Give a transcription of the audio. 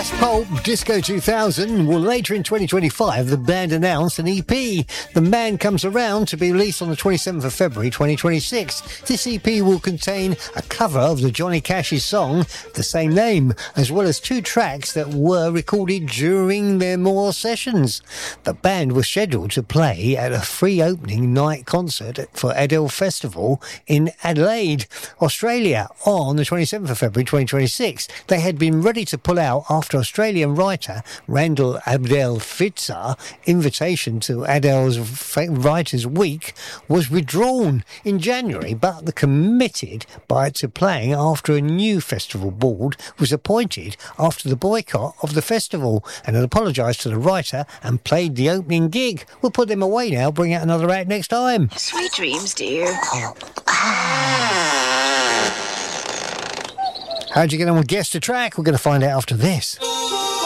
That's Pulp, Disco 2000. Well, later in 2025, the band announced an EP. The Man Comes Around, to be released on the 27th of February 2026. This EP will contain a cover of the Johnny Cash's song, the same name, as well as 2 tracks that were recorded during their More sessions. The band was scheduled to play at a free opening night concert for Adele Festival in Adelaide, Australia, on the 27th of February 2026. They had been ready to pull out after Australian writer Randall Abdel Fitzar invitation to Adele's Writers' Week was withdrawn in January, but they committed to playing after a new festival board was appointed after the boycott of the festival, and had apologised to the writer and played the opening gig. We'll put them away now, bring out another act next time. Sweet dreams, dear. How'd you get on with Guess the Track? We're going to find out after this.